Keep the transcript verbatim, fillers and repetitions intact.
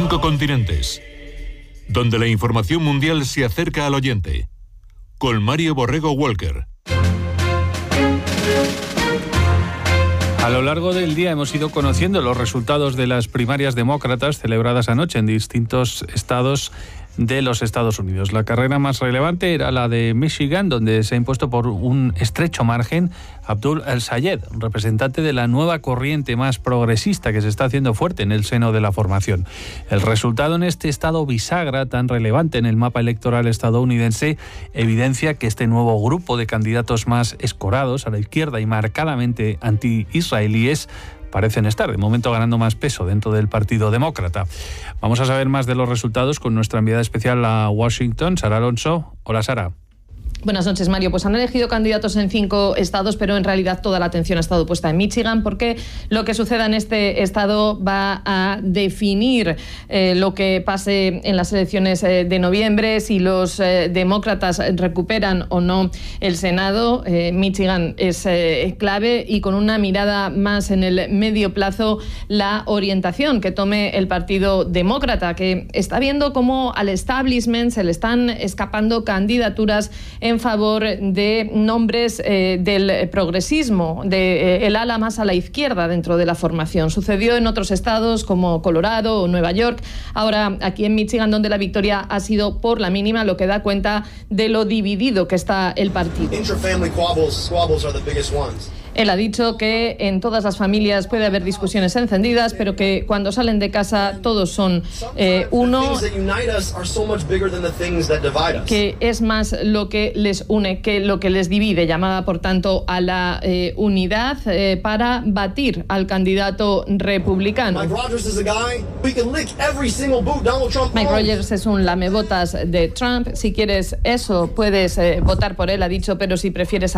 cinco continentes, donde la información mundial se acerca al oyente. Con Mario Borrego Walker. A lo largo del día hemos ido conociendo los resultados de las primarias demócratas celebradas anoche en distintos estados de los Estados Unidos. La carrera más relevante era la de Michigan, donde se ha impuesto por un estrecho margen Abdul El-Sayed, representante de la nueva corriente más progresista que se está haciendo fuerte en el seno de la formación. El resultado en este estado bisagra, tan relevante en el mapa electoral estadounidense, evidencia que este nuevo grupo de candidatos más escorados a la izquierda y marcadamente anti-israelíes parecen estar, de momento, ganando más peso dentro del Partido Demócrata. Vamos a saber más de los resultados con nuestra enviada especial a Washington, Sara Alonso. Hola, Sara. Buenas noches, Mario. Pues han elegido candidatos en cinco estados, pero en realidad toda la atención ha estado puesta en Michigan, porque lo que suceda en este estado va a definir eh, lo que pase en las elecciones eh, de noviembre, si los eh, demócratas recuperan o no el Senado. Eh, Michigan es eh, clave, y con una mirada más en el medio plazo, la orientación que tome el Partido Demócrata, que está viendo cómo al establishment se le están escapando candidaturas en en favor de nombres eh, del progresismo, de eh, el ala más a la izquierda dentro de la formación. Sucedió en otros estados como Colorado o Nueva York. Ahora aquí en Michigan, donde la victoria ha sido por la mínima, lo que da cuenta de lo dividido que está el partido. Él ha dicho que en todas las familias puede haber discusiones encendidas, pero que cuando salen de casa todos son eh, uno, que es más lo que les une que lo que les divide. Llamaba, por tanto, a la eh, unidad eh, para batir al candidato republicano. Mike Rogers es un lamebotas de Trump. Si quieres eso, puedes eh, votar por él, ha dicho, pero si prefieres